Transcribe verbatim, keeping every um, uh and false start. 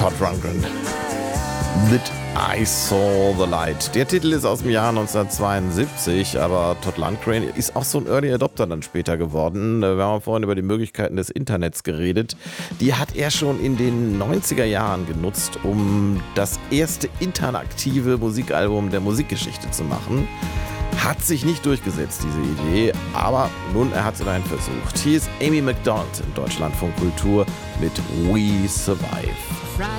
Todd Rundgren. That I Saw the Light. Der Titel ist aus dem Jahr neunzehnhundertzweiundsiebzig, aber Todd Rundgren ist auch so ein Early Adopter dann später geworden. Wir haben vorhin über die Möglichkeiten des Internets geredet. Die hat er schon in den neunziger Jahren genutzt, um das erste interaktive Musikalbum der Musikgeschichte zu machen. Hat sich nicht durchgesetzt, diese Idee, aber nun, er hat es immerhin versucht. Hier ist Amy Macdonald im Deutschlandfunk Kultur mit We Survive.